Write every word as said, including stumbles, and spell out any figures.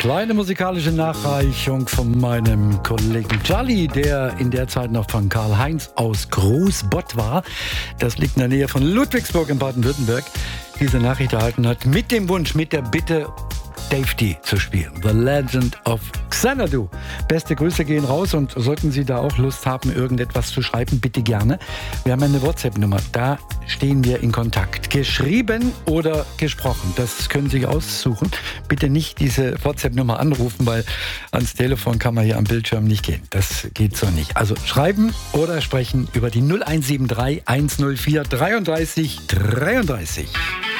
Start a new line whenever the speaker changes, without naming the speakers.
kleine musikalische Nachreichung von meinem Kollegen Charlie, der in der Zeit noch von Karl-Heinz aus Großbott war. Das liegt in der Nähe von Ludwigsburg in Baden-Württemberg. Diese Nachricht erhalten hat mit dem Wunsch, mit der Bitte, Dave D zu spielen. The Legend of Xanadu. Beste Grüße gehen raus und sollten Sie da auch Lust haben, irgendetwas zu schreiben, bitte gerne. Wir haben eine WhatsApp-Nummer, da stehen wir in Kontakt. Geschrieben oder gesprochen, das können Sie aussuchen. Bitte nicht diese WhatsApp-Nummer anrufen, weil ans Telefon kann man hier am Bildschirm nicht gehen. Das geht so nicht. Also schreiben oder sprechen über die null eins sieben drei eins null vier dreiunddreißig dreiunddreißig.